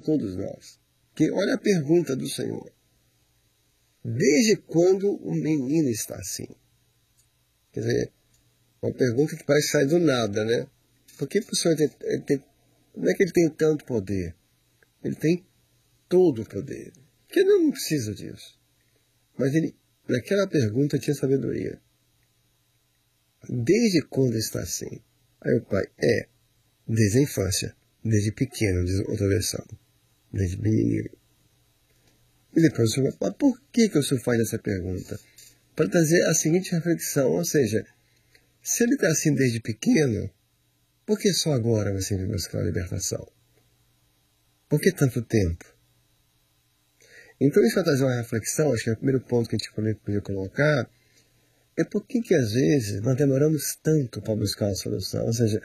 todos nós. Que olha a pergunta do Senhor. Desde quando o menino está assim? Quer dizer, uma pergunta que parece sair do nada, né? Por que o Senhor não é que ele tem tanto poder? Ele tem todo o poder. Porque ele não precisa disso. Mas ele, naquela pergunta, tinha sabedoria. Desde quando está assim? Aí o pai, desde a infância, desde pequeno, diz outra versão, desde menino. E depois o senhor vai, mas por que o senhor faz essa pergunta? Para trazer a seguinte reflexão, ou seja, se ele está assim desde pequeno, por que só agora você vai buscar a libertação? Por que tanto tempo? Então isso vai trazer uma reflexão, acho que é o primeiro ponto que a gente podia colocar, é por que às vezes nós demoramos tanto para buscar a solução. Ou seja,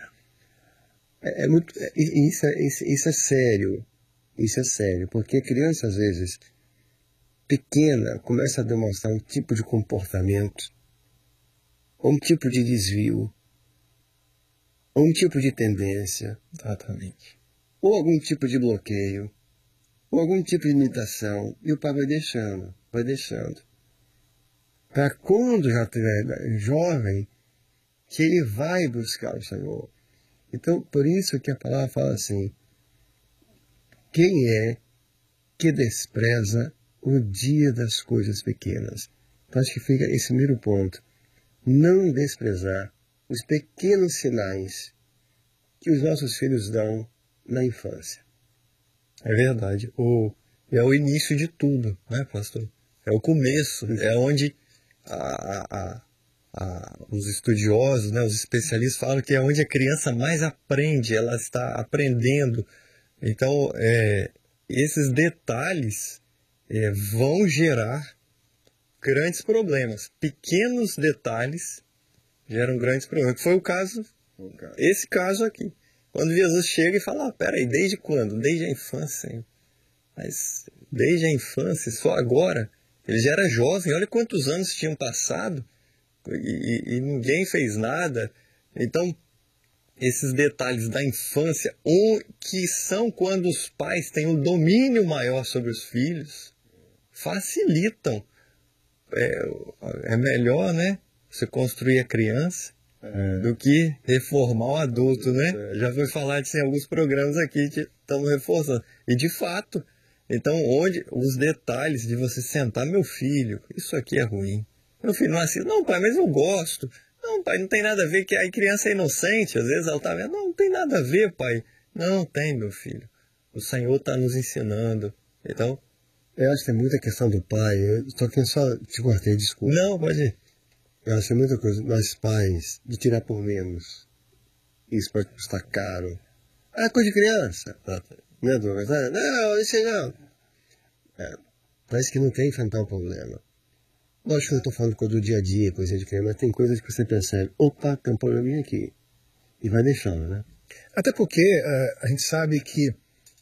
isso é sério. Isso é sério, porque a criança às vezes pequena começa a demonstrar um tipo de comportamento, ou um tipo de desvio, ou um tipo de tendência, Exatamente. ou algum tipo de bloqueio, ou algum tipo de imitação, e o pai vai deixando. Para quando já estiver jovem, que ele vai buscar o Senhor. Então, por isso que a palavra fala assim, quem é que despreza o dia das coisas pequenas? Então, acho que fica esse primeiro ponto. Não desprezar os pequenos sinais que os nossos filhos dão na infância. É verdade. É o início de tudo, né, pastor? É o começo, é onde os estudiosos, né, os especialistas falam que é onde a criança mais aprende, ela está aprendendo. Então, esses detalhes vão gerar grandes problemas. Pequenos detalhes geram grandes problemas. Foi o caso, esse caso aqui. Quando Jesus chega e fala, peraí, desde quando? Desde a infância, Senhor. Mas desde a infância, só agora? Ele já era jovem, olha quantos anos tinham passado e ninguém fez nada. Então, esses detalhes da infância, que são quando os pais têm um domínio maior sobre os filhos, facilitam. É melhor, né, você construir a criança do que reformar o adulto, né? Já foi falar disso em alguns programas aqui que estamos reforçando. E de fato, então, onde os detalhes de você sentar, meu filho, isso aqui é ruim. Meu filho não assiste, não pai, mas eu gosto. Não pai, não tem nada a ver, que a criança é inocente, às vezes ela está vendo, não tem nada a ver pai. Não tem, meu filho. O Senhor está nos ensinando. Então, eu acho que tem muita questão do pai, eu estou aqui só te cortei, desculpa. Não, pode ir. Eu acho que muita coisa, nós pais, de tirar por menos. Isso pode custar caro. É coisa de criança. Né, Douglas? Não, isso não. Parece que não quer enfrentar o problema. Lógico que eu estou falando coisa do dia a dia, coisa de criança, mas tem coisas que você percebe. Opa, tem um probleminha aqui. E vai deixando, né? Até porque a gente sabe que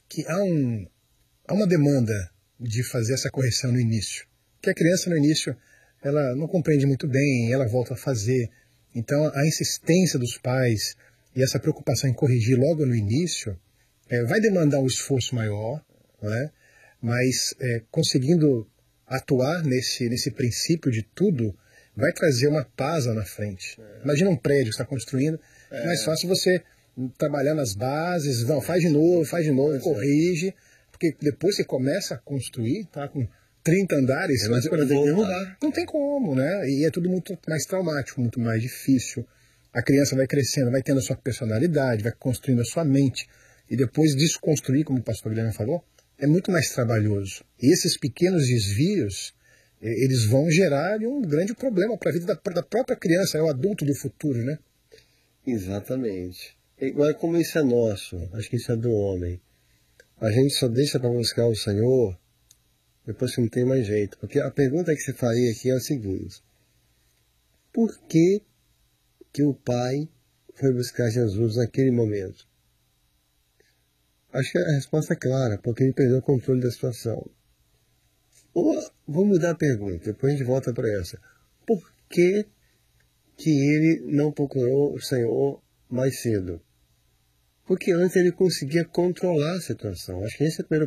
há uma demanda de fazer essa correção no início. Que a criança no início, ela não compreende muito bem, ela volta a fazer. Então a insistência dos pais e essa preocupação em corrigir logo no início vai demandar um esforço maior, né? Mas conseguindo atuar nesse princípio de tudo, vai trazer uma paz lá na frente. Imagina um prédio que você está construindo, é mais fácil você trabalhar nas bases, faz de novo, corrige, porque depois você começa a construir, tá com 30 andares, mas não tem como, né? E é tudo muito mais traumático, muito mais difícil. A criança vai crescendo, vai tendo a sua personalidade, vai construindo a sua mente, e depois desconstruir, como o pastor Guilherme falou, é muito mais trabalhoso. E esses pequenos desvios, eles vão gerar um grande problema para a vida da própria criança, é o adulto do futuro, né? Exatamente. Agora, como isso é nosso, acho que isso é do homem. A gente só deixa para buscar o Senhor depois que não tem mais jeito. Porque a pergunta que você faria aqui é a seguinte: por que o pai foi buscar Jesus naquele momento? Acho que a resposta é clara, porque ele perdeu o controle da situação. Ou, vou mudar a pergunta, depois a gente volta para essa. Por que ele não procurou o Senhor mais cedo? Porque antes ele conseguia controlar a situação. Acho que esse é o primeiro